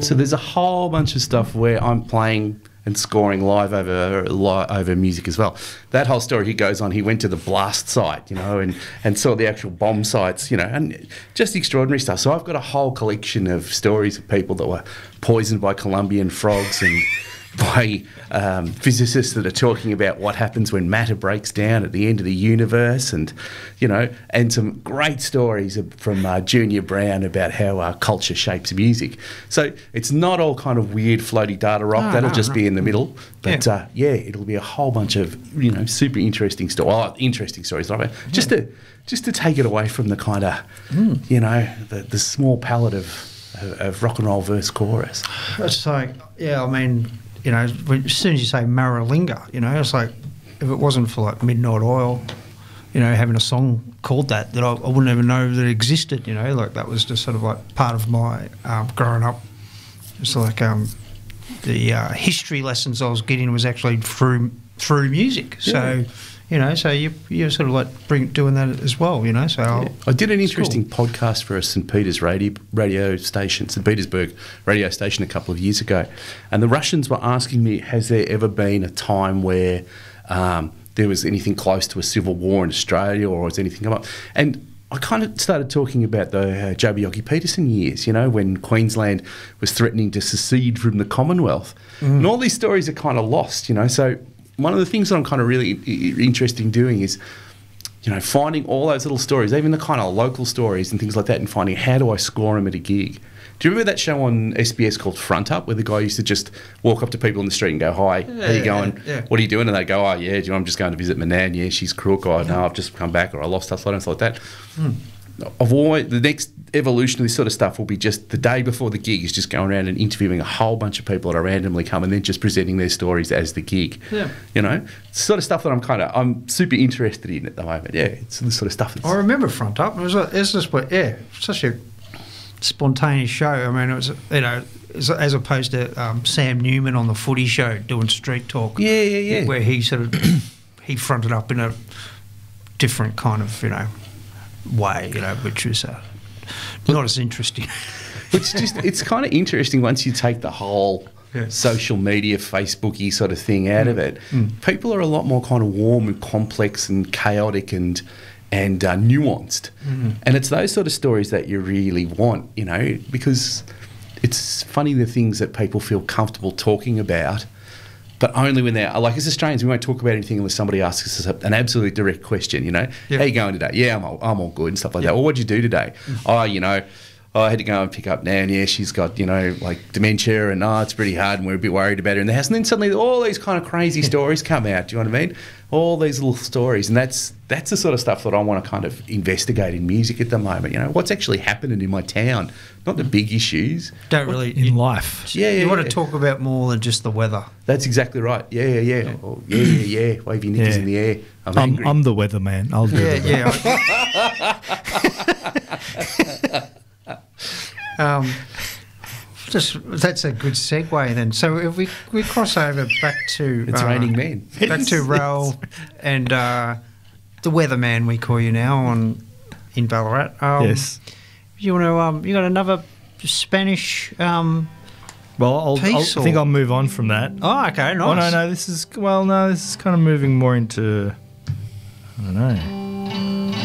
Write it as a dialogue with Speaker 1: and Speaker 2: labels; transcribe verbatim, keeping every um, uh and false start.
Speaker 1: So there's a whole bunch of stuff where I'm playing and scoring live over li- over music as well. That whole story, he goes on, he went to the blast site, you know, and, and saw the actual bomb sites, you know, and just extraordinary stuff. So I've got a whole collection of stories of people that were poisoned by Columbian frogs and by um, physicists that are talking about what happens when matter breaks down at the end of the universe, and you know, and some great stories of, from uh, Junior Brown about how uh, culture shapes music. So it's not all kind of weird floaty data rock.
Speaker 2: No,
Speaker 1: That'll
Speaker 2: no,
Speaker 1: just
Speaker 2: no.
Speaker 1: be in the middle. But
Speaker 2: Yeah.
Speaker 1: uh, yeah, it'll be a whole bunch of, you know, super interesting stories. Oh, interesting stories, like that. Just to just to take it away from the kind of,
Speaker 2: Mm.
Speaker 1: you know, the, the small palette of, of of rock and roll verse chorus.
Speaker 2: It's like, yeah, I mean, you know, when, as soon as you say Maralinga, you know, it's like, if it wasn't for like Midnight Oil, you know, having a song called that, that I, I wouldn't even know that it existed, you know, like that was just sort of like part of my um, growing up. It's like um, the uh, history lessons I was getting was actually through through music. So,
Speaker 1: Yeah.
Speaker 2: you know, so you, you're sort of like bring, doing that as well, you know, so I'll,
Speaker 1: I did an
Speaker 2: it's
Speaker 1: interesting podcast for a Saint Peters radio, radio station, Saint Petersburg radio station a couple of years ago. And the Russians were asking me, has there ever been a time where um, there was anything close to a civil war in Australia, or has anything come up? And I kind of started talking about the uh, Joby Yogi Peterson years, you know, when Queensland was threatening to secede from the Commonwealth.
Speaker 2: Mm.
Speaker 1: And all these stories are kind of lost, you know. So one of the things that I'm kind of really i- i- interested in doing is, you know, finding all those little stories, even the kind of local stories and things like that, and finding how do I score them at a gig. Do you remember that show on S B S called Front Up, where the guy used to just walk up to people in the street and go, hi, how you
Speaker 2: yeah,
Speaker 1: going?
Speaker 2: yeah.
Speaker 1: What are you doing? And they go, oh, yeah, do you know, I'm just going to visit my nan. Yeah, she's crook. Or no, I've just come back, or I lost stuff like that. Like that. I've always, the next evolution of this sort of stuff will be just the day before the gig is just going around and interviewing a whole bunch of people that are randomly come and then just presenting their stories as the gig.
Speaker 2: Yeah.
Speaker 1: You know, it's the sort of stuff that I'm kind of, I'm super interested in at the moment. Yeah, it's the sort of stuff that's...
Speaker 2: I remember Front Up. It was a, it's just, yeah, such a spontaneous show. I mean, it was, you know, as, as opposed to um, Sam Newman on the Footy Show doing street talk.
Speaker 1: Yeah, yeah, yeah.
Speaker 2: Where he sort of he fronted up in a different kind of, you know, way, you know, which was uh, not as interesting.
Speaker 1: It's just, it's kind of interesting once you take the whole
Speaker 2: Yeah.
Speaker 1: social media, Facebooky sort of thing out of it.
Speaker 2: Mm.
Speaker 1: People are a lot more kind of warm and complex and chaotic and and uh, nuanced.
Speaker 2: Mm.
Speaker 1: And it's those sort of stories that you really want, you know, because it's funny the things that people feel comfortable talking about, but only when they're, like as Australians, we won't talk about anything unless somebody asks us an absolutely direct question, you know.
Speaker 2: Yeah.
Speaker 1: How you going today? Yeah, I'm all, I'm all good and stuff like
Speaker 2: Yeah.
Speaker 1: that. Or what'd you do today? Oh, you know, oh, I had to go and pick up Nan. Yeah, she's got, you know, like dementia and oh, it's pretty hard and we're a bit worried about her in the house. And then suddenly all these kind of crazy stories come out. Do you know what I mean? All these little stories. And that's that's the sort of stuff that I want to kind of investigate in music at the moment. You know, what's actually happening in my town, not the big issues.
Speaker 2: Don't really...
Speaker 3: in
Speaker 2: you,
Speaker 3: life.
Speaker 1: Yeah, yeah,
Speaker 2: you want
Speaker 1: yeah.
Speaker 2: to talk about more than just the weather.
Speaker 1: That's exactly right. Yeah, yeah, yeah. Oh, yeah, yeah, yeah. Wave your knickers
Speaker 3: Yeah.
Speaker 1: in the air. I'm,
Speaker 3: I'm,
Speaker 1: angry.
Speaker 3: I'm the weatherman. I'll do
Speaker 2: Yeah,
Speaker 3: the
Speaker 2: yeah. um, just that's a good segue then. So if we we cross over back to
Speaker 1: It's
Speaker 2: uh,
Speaker 1: raining men.
Speaker 2: back to Raoul and uh, the weatherman we call you now on in Ballarat. Um,
Speaker 3: Yes.
Speaker 2: You want to um, you got another Spanish um.
Speaker 3: Well, I'll, I'll,
Speaker 2: Peace
Speaker 3: I think
Speaker 2: or-
Speaker 3: I'll move on from that.
Speaker 2: Oh, okay, nice.
Speaker 3: Oh, no, no, this is, well, no, this is kind of moving more into, I don't know.